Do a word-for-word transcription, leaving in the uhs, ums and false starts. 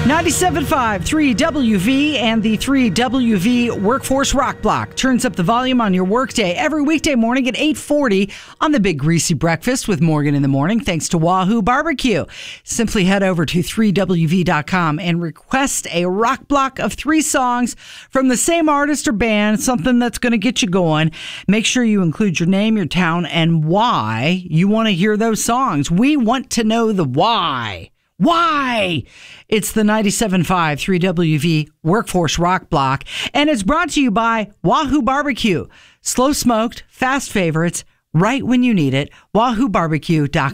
ninety-seven point five, three W V and the three W V Workforce Rock Block turns up the volume on your workday every weekday morning at eight forty on the Big Greasy Breakfast with Morgan in the Morning, thanks to Wahoo Barbecue. Simply head over to three W V dot com and request a rock block of three songs from the same artist or band, something that's going to get you going. Make sure you include your name, your town, and why you want to hear those songs. We want to know the why. Why? It's the ninety-seven point five, three W V Workforce Rock Block, and it's brought to you by Wahoo Barbecue. Slow smoked, fast favorites, right when you need it. wahoo barbecue dot com.